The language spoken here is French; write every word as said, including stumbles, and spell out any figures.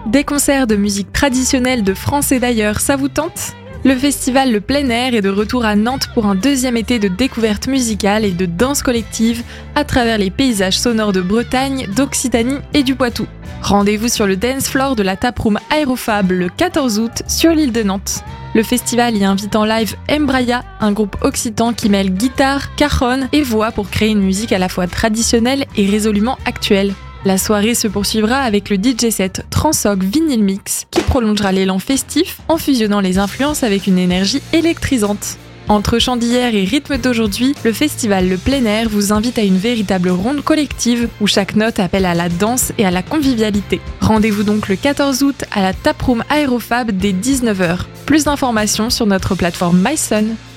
Des concerts de musique traditionnelle de France et d'ailleurs, ça vous tente ? Le festival Le Plein Air est de retour à Nantes pour un deuxième été de découverte musicale et de danse collective à travers les paysages sonores de Bretagne, d'Occitanie et du Poitou. Rendez-vous sur le dance floor de la taproom Aérofab le quatorze août sur l'île de Nantes. Le festival y invite en live Mbraya, un groupe occitan qui mêle guitare, cajon et voix pour créer une musique à la fois traditionnelle et résolument actuelle. La soirée se poursuivra avec le D J set Transoc Vinyl Mix qui prolongera l'élan festif en fusionnant les influences avec une énergie électrisante. Entre chants d'hier et rythme d'aujourd'hui, le festival Le Plein Air vous invite à une véritable ronde collective où chaque note appelle à la danse et à la convivialité. Rendez-vous donc le quatorze août à la taproom Aérofab dès dix-neuf heures. Plus d'informations sur notre plateforme MySun.